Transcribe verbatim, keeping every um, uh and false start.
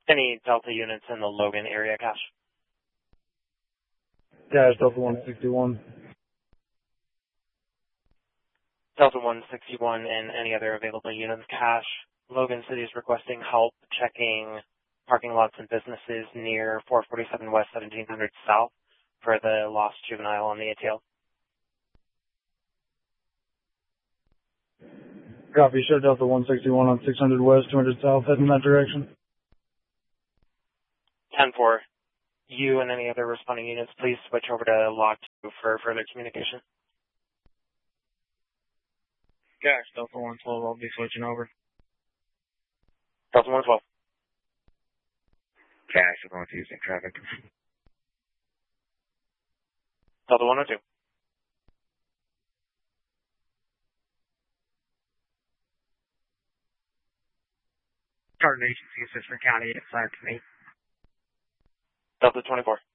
Any Delta units in the Logan area, cache? Cache Delta one sixty-one. Delta one sixty-one and any other available units, cache. Logan City is requesting help checking parking lots and businesses near four forty-seven West, seventeen hundred South for the lost juvenile on the A T L. Copy. Show Delta one sixty-one on six hundred West, two hundred South, heading that direction. ten four. You and any other responding units, please switch over to Log two for further communication. Cache Delta one twelve, I'll be switching over. Delta one twelve. Cache, I'm going to using traffic. Delta one oh two. Tartan Agency Assistant County, it's flagged to me. Delta twenty-four.